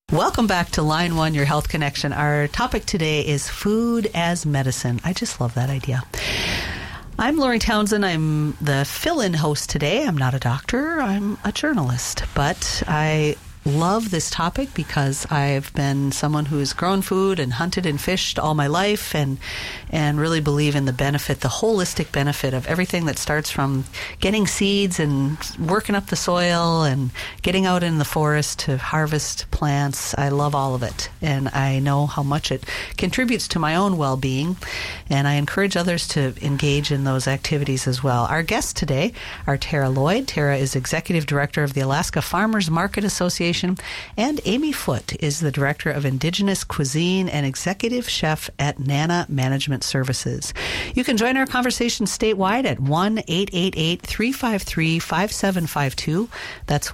Welcome back to Line 1, Your Health Connection. Our topic today is food as medicine. I just love that idea. I'm Lori Townsend. I'm the fill-in host today. I'm not a doctor. I'm a journalist. But I love this topic because I've been someone who's grown food and hunted and fished all my life and really believe in the benefit, the holistic benefit of everything that starts from getting seeds and working up the soil and getting out in the forest to harvest plants. I love all of it, and I know how much it contributes to my own well-being, and I encourage others to engage in those activities as well. Our guests today are Tara Lloyd. Tara is Executive Director of the Alaska Farmers Market Association, and Amy Foote is the Director of Indigenous Cuisine and Executive Chef at Nana Management Services. You can join our conversation statewide at 1-888-353-5752. That's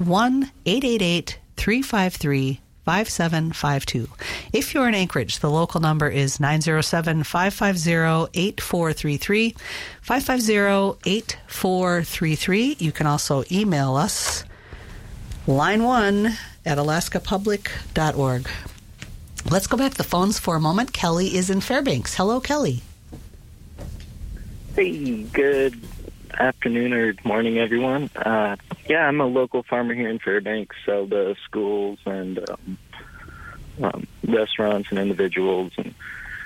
1-888-353-5752. If you're in Anchorage, the local number is 907-550-8433, 550-8433. You can also email us, line1@alaskapublic.org. Let's go back to the phones for a moment. Kelly is in Fairbanks. Hello, Kelly. Hey, good afternoon or morning, everyone. I'm a local farmer here in Fairbanks, sell to schools and restaurants and individuals. And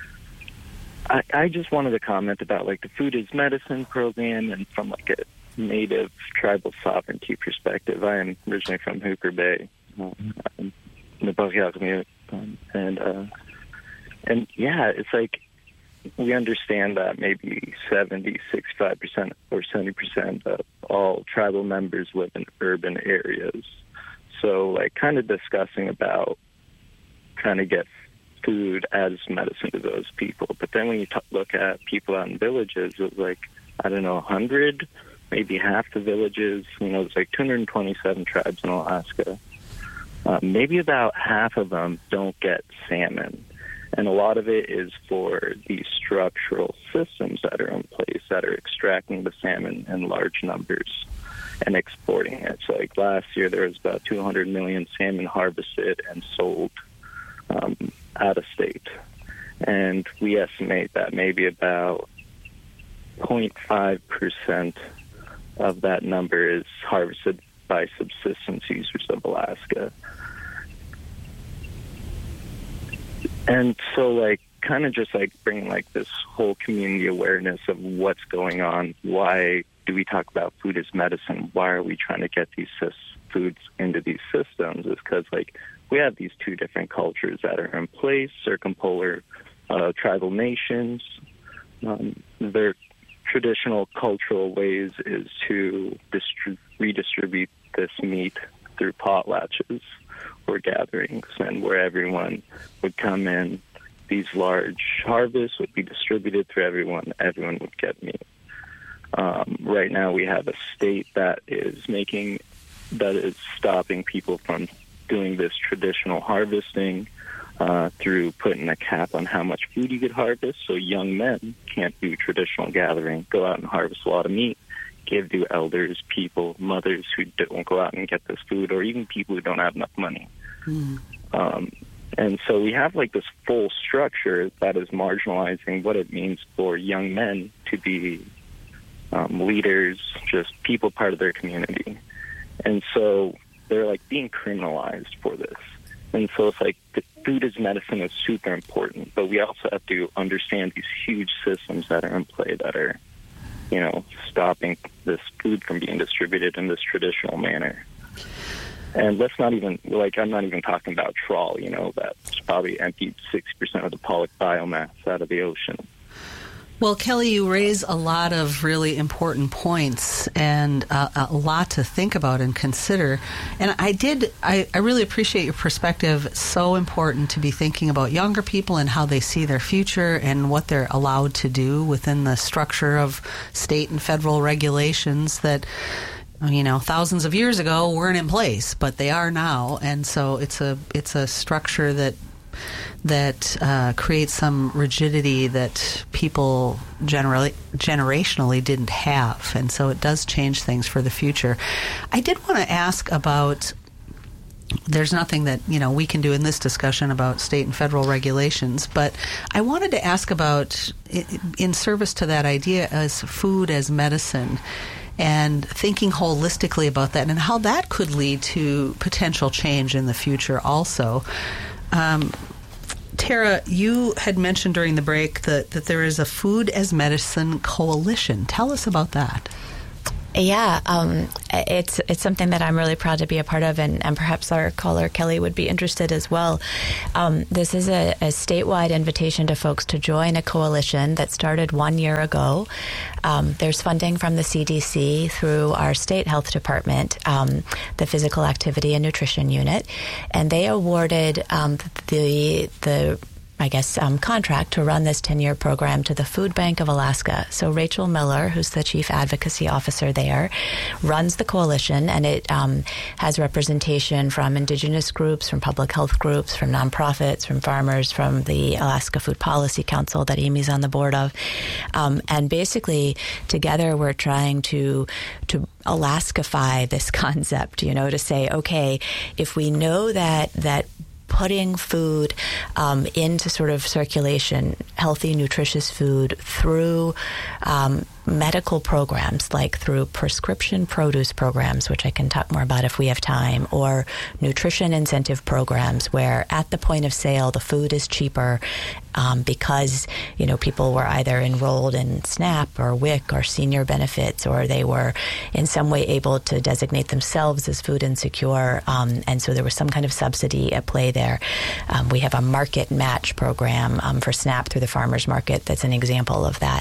I just wanted to comment about like the Food is Medicine program, and from like a Native tribal sovereignty perspective. I am originally from Hooper Bay, in the Bohea community, and it's like we understand that maybe 65% or 70% of all tribal members live in urban areas. So, like, kind of discussing about trying to get food as medicine to those people. But then when you look at people out in villages, it's like, I don't know, 100, maybe half the villages, there's like 227 tribes in Alaska. Maybe about half of them don't get salmon. And a lot of it is for these structural systems that are in place that are extracting the salmon in large numbers and exporting it. So like last year, there was about 200 million salmon harvested and sold out of state. And we estimate that maybe about 0.5% of that number is harvested by subsistence users of Alaska. And so, like, kind of just, like, bringing, like, this whole community awareness of what's going on. Why do we talk about food as medicine? Why are we trying to get these foods into these systems? Is because, like, we have these two different cultures that are in place, circumpolar tribal nations. Their traditional cultural ways is to redistribute this meat through potlatches or gatherings, and where everyone would come in, these large harvests would be distributed through everyone would get meat. Right now we have a state that is stopping people from doing this traditional harvesting through putting a cap on how much food you could harvest. So young men can't do traditional gathering, go out and harvest a lot of meat, give to elders, people, mothers who don't go out and get this food, or even people who don't have enough money. And so we have like this full structure that is marginalizing what it means for young men to be leaders, just people part of their community. And so they're like being criminalized for this. And so it's like the food as medicine is super important, but we also have to understand these huge systems that are in play that are, stopping this food from being distributed in this traditional manner. And let's not even, I'm not even talking about trawl, that's probably emptied 60% of the pollock biomass out of the ocean. Well, Kelly, you raise a lot of really important points and a lot to think about and consider. And I really appreciate your perspective. It's so important to be thinking about younger people and how they see their future and what they're allowed to do within the structure of state and federal regulations that, thousands of years ago weren't in place, but they are now. And so it's a structure that creates some rigidity that people generationally didn't have, and so it does change things for the future. I did want to ask about there's nothing that, we can do in this discussion about state and federal regulations. But I wanted to ask about, in service to that idea, as food as medicine, and thinking holistically about that and how that could lead to potential change in the future also. Tara, you had mentioned during the break that there is a Food as Medicine Coalition. Tell us about that. Yeah, it's something that I'm really proud to be a part of, and perhaps our caller, Kelly, would be interested as well. This is a statewide invitation to folks to join a coalition that started 1 year ago. There's funding from the CDC through our state health department, the Physical Activity and Nutrition Unit, and they awarded the contract to run this 10-year program to the Food Bank of Alaska. So Rachel Miller, who's the chief advocacy officer there, runs the coalition, and it has representation from indigenous groups, from public health groups, from nonprofits, from farmers, from the Alaska Food Policy Council that Amy's on the board of. And basically, together we're trying to Alaskify this concept, to say, okay, if we know that putting food into sort of circulation, healthy, nutritious food through medical programs, like through prescription produce programs, which I can talk more about if we have time, or nutrition incentive programs where at the point of sale the food is cheaper because people were either enrolled in SNAP or WIC or senior benefits, or they were in some way able to designate themselves as food insecure, and so there was some kind of subsidy at play there. We have a market match program for SNAP through the farmers market that's an example of that.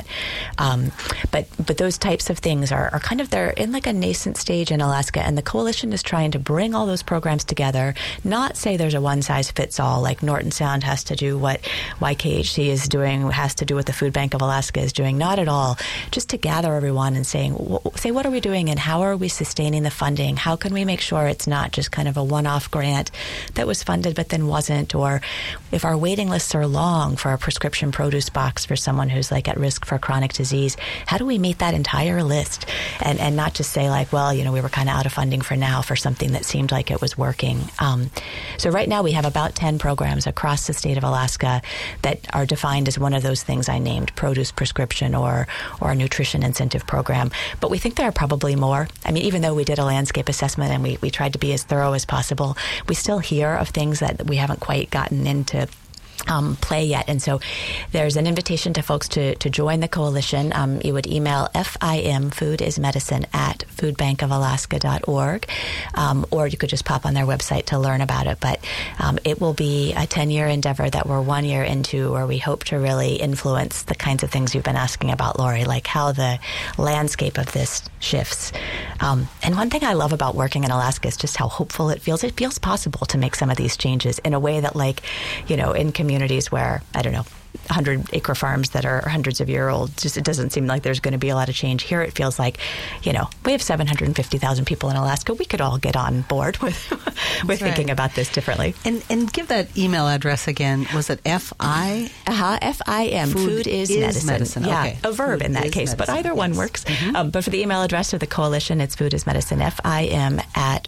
But those types of things are kind of, they're in like a nascent stage in Alaska, and the coalition is trying to bring all those programs together, not say there's a one-size-fits-all, like Norton Sound has to do what YKHC is doing, has to do what the Food Bank of Alaska is doing, not at all. Just to gather everyone and say, what are we doing and how are we sustaining the funding? How can we make sure it's not just kind of a one-off grant that was funded but then wasn't, or if our waiting lists are long for a prescription produce box for someone who's like at risk for chronic disease, how do we meet that entire list and not just say like, well, we were kind of out of funding for now for something that seemed like it was working. So right now we have about 10 programs across the state of Alaska that are defined as one of those things I named, produce prescription or a nutrition incentive program. But we think there are probably more. I mean, even though we did a landscape assessment and we tried to be as thorough as possible, we still hear of things that we haven't quite gotten into play yet. And so there's an invitation to folks to join the coalition. You would email FIM, Food is Medicine, at foodbankofalaska.org, or you could just pop on their website to learn about it. But it will be a 10-year endeavor that we're 1 year into, where we hope to really influence the kinds of things you've been asking about, Lori, like how the landscape of this shifts. And one thing I love about working in Alaska is just how hopeful it feels. It feels possible to make some of these changes in a way that, like, in communities where, 100-acre farms that are hundreds of years old, just it doesn't seem like there's going to be a lot of change. Here it feels like, we have 750,000 people in Alaska. We could all get on board with thinking about this differently. And give that email address again. Was it FI? FIM. Food is medicine. Yeah, okay. A verb Food in that case, but either one works. Mm-hmm. But for the email address of the coalition, it's Food is Medicine, FIM, at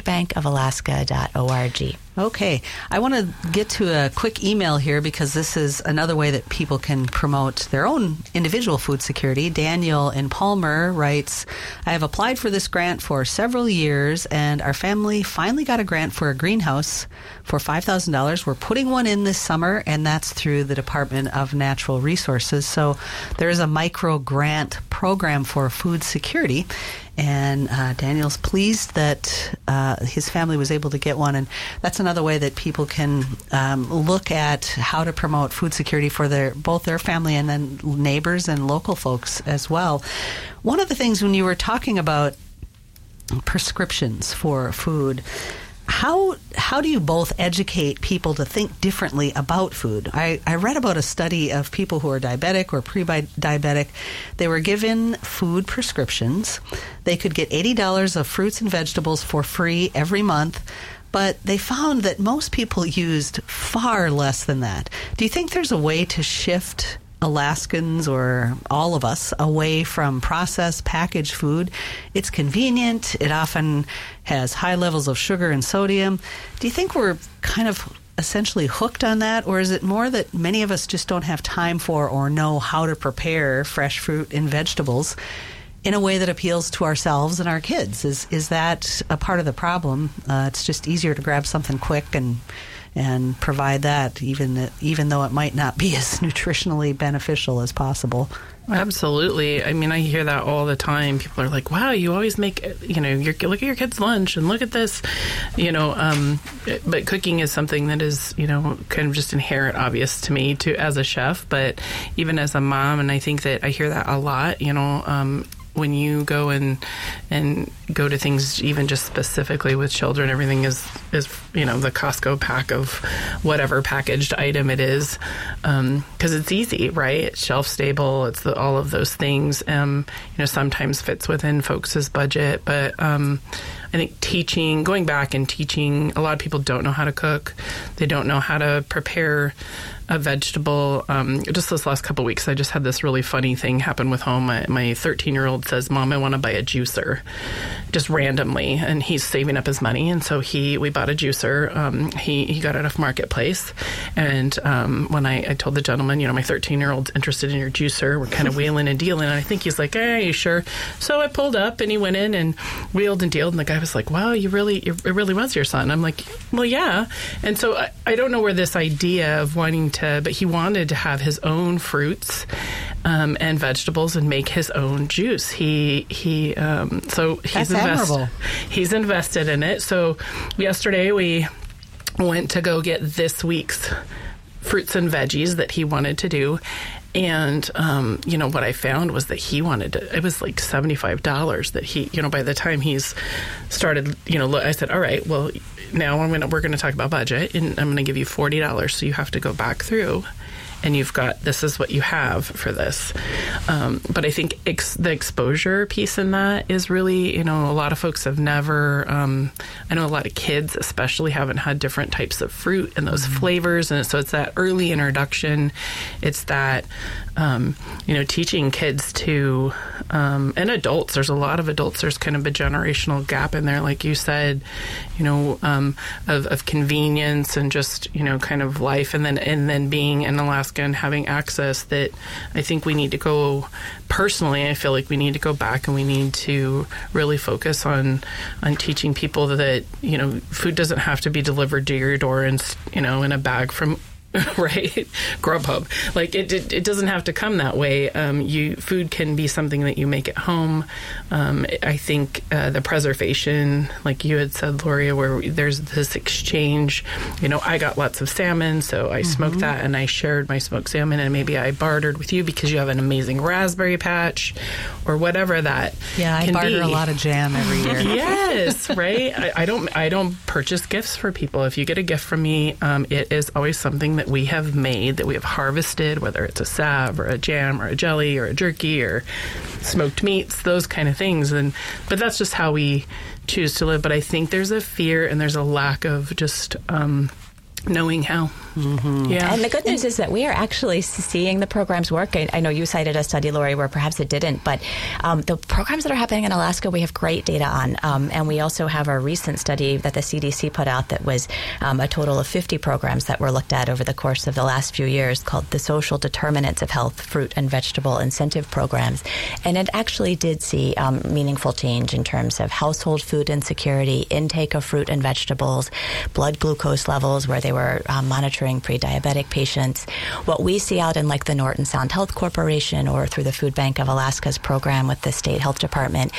foodbankofalaska.org. Okay. I want to get to a quick email here because this is another way that people can promote their own individual food security. Daniel in Palmer writes, I have applied for this grant for several years, and our family finally got a grant for a greenhouse for $5,000. We're putting one in this summer, and that's through the Department of Natural Resources. So there is a micro grant program for food security. And Daniel's pleased that his family was able to get one. And that's another way that people can look at how to promote food security for both their family and then neighbors and local folks as well. One of the things when you were talking about prescriptions for food, how do you both educate people to think differently about food? I read about a study of people who are diabetic or pre-diabetic. They were given food prescriptions. They could get $80 of fruits and vegetables for free every month, but they found that most people used far less than that. Do you think there's a way to shift Alaskans or all of us away from processed packaged food. It's convenient. It often has high levels of sugar and sodium. Do you think we're kind of essentially hooked on that, or is it more that many of us just don't have time for or know how to prepare fresh fruit and vegetables in a way that appeals to ourselves and our kids? Is that a part of the problem? It's just easier to grab something quick and provide that, even though it might not be as nutritionally beneficial as possible. Absolutely. I mean, I hear that all the time. People are like, wow, you always make, look at your kid's lunch and look at this, but cooking is something that is, kind of just inherent, obvious to me as a chef, but even as a mom. And I think that I hear that a lot, when you go and go to things, even just specifically with children, everything is the Costco pack of whatever packaged item it is, because it's easy, right? It's shelf stable. It's all of those things. Sometimes fits within folks' budget, but I think going back and teaching, a lot of people don't know how to cook. They don't know how to prepare a vegetable. Just this last couple of weeks, I just had this really funny thing happen with home. My 13-year-old says, "Mom, I want to buy a juicer," just randomly, and he's saving up his money, and so we bought a juicer. He got it off Marketplace, and when I told the gentleman, my 13-year-old's interested in your juicer, we're kind of wheeling and dealing, and I think he's like, "Are you sure?" So I pulled up, and he went in and wheeled and dealed, and the guy was like, "Wow, it really was your son." I'm like, "Well, yeah." And so I don't know where this idea of wanting but he wanted to have his own fruits and vegetables and make his own juice. So he's admirable. He's invested in it. So yesterday we went to go get this week's fruits and veggies that he wanted to do. And, what I found was that it was like $75 that he, by the time he's started, I said, all right, well, now we're going to talk about budget, and I'm going to give you $40. So you have to go back through, and this is what you have for this. But I think the exposure piece in that is really, a lot of folks have never, I know a lot of kids especially haven't had different types of fruit and those flavors. And so it's that early introduction. It's that, teaching kids to, and adults, there's a lot of adults, there's kind of a generational gap in there, like you said, of convenience and just, kind of life. And then being in Alaska and having access, that I think we need to go, personally, I feel like we need to go back and we need to really focus on teaching people that, food doesn't have to be delivered to your door and, in a bag from right? Grubhub. Like it doesn't have to come that way. Food can be something that you make at home. I think the preservation, like you had said, Gloria, where there's this exchange. I got lots of salmon, so I smoked that, and I shared my smoked salmon, and maybe I bartered with you because you have an amazing raspberry patch, or whatever that. Yeah, I barter a lot of jam every year. Yes, right. I don't purchase gifts for people. If you get a gift from me, it is always something that we have made, that we have harvested, whether it's a salve or a jam or a jelly or a jerky or smoked meats, those kind of things. But that's just how we choose to live. But I think there's a fear and there's a lack of just knowing how. Yeah. And the good news is that we are actually seeing the programs work. I know you cited a study, Lori, where perhaps it didn't, but the programs that are happening in Alaska, we have great data on. And we also have a recent study that the CDC put out that was a total of 50 programs that were looked at over the course of the last few years, called the Social Determinants of Health, Fruit and Vegetable Incentive Programs. And it actually did see meaningful change in terms of household food insecurity, intake of fruit and vegetables, blood glucose levels, where they were monitoring pre-diabetic patients. What we see out in like the Norton Sound Health Corporation or through the Food Bank of Alaska's program with the state health department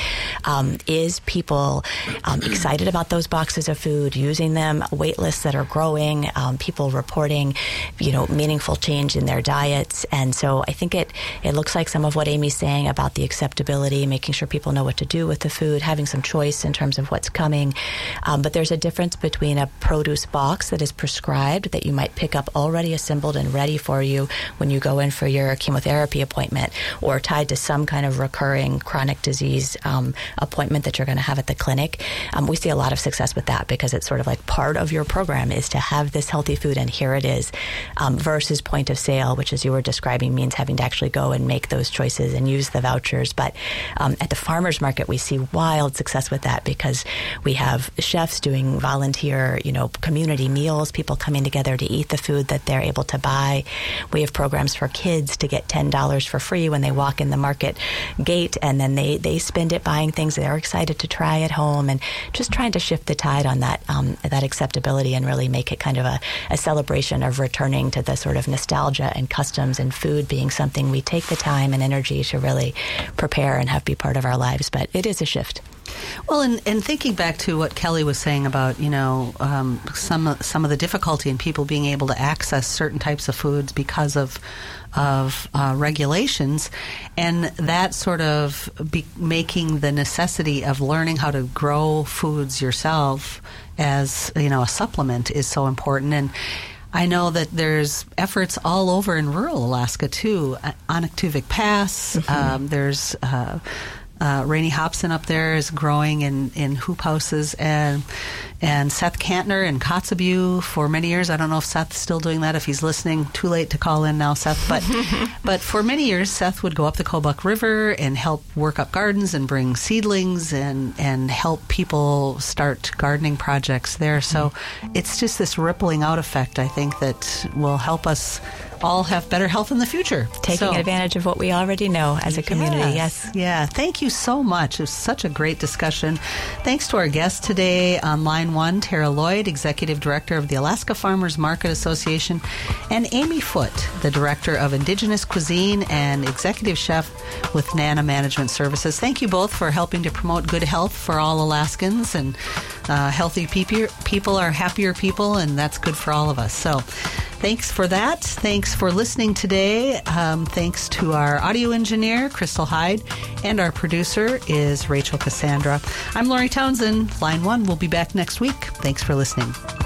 is people excited about those boxes of food, using them, wait lists that are growing, people reporting, meaningful change in their diets. And so I think it looks like some of what Amy's saying about the acceptability, making sure people know what to do with the food, having some choice in terms of what's coming. But there's a difference between a produce box that is prescribed prescribed that you might pick up already assembled and ready for you when you go in for your chemotherapy appointment, or tied to some kind of recurring chronic disease appointment that you're going to have at the clinic. We see a lot of success with that because it's sort of like part of your program is to have this healthy food and here it is, versus point of sale, which, as you were describing, means having to actually go and make those choices and use the vouchers. But at the farmers market, we see wild success with that because we have chefs doing volunteer, community meals, people coming together to eat the food that they're able to buy. We have programs for kids to get $10 for free when they walk in the market gate, and then they spend it buying things they're excited to try at home, and just trying to shift the tide on that acceptability and really make it kind of a celebration of returning to the sort of nostalgia and customs and food being something we take the time and energy to really prepare and have be part of our lives. But it is a shift. Well, and thinking back to what Kelly was saying about, some of the difficulty in people being able to access certain types of foods because of regulations, and that sort of making the necessity of learning how to grow foods yourself as, a supplement is so important. And I know that there's efforts all over in rural Alaska, too. Onoktuvik Pass, there's... Rainey Hobson up there is growing in hoop houses, and Seth Kantner in Kotzebue for many years. I don't know if Seth's still doing that. If he's listening, too late to call in now, Seth. But for many years, Seth would go up the Kobuk River and help work up gardens and bring seedlings and help people start gardening projects there. So it's just this rippling out effect, I think, that will help us all have better health in the future. Taking advantage of what we already know as a community, yes. Yeah, thank you so much. It was such a great discussion. Thanks to our guest today on line one, Tara Lloyd, Executive Director of the Alaska Farmers Market Association, and Amy Foote, the Director of Indigenous Cuisine and Executive Chef with Nana Management Services. Thank you both for helping to promote good health for all Alaskans, and healthy people are happier people, and that's good for all of us. So thanks for that. Thanks for listening today. Thanks to our audio engineer, Crystal Hyde, and our producer is Rachel Cassandra. I'm Lori Townsend. Line 1 will be back next week. Thanks for listening.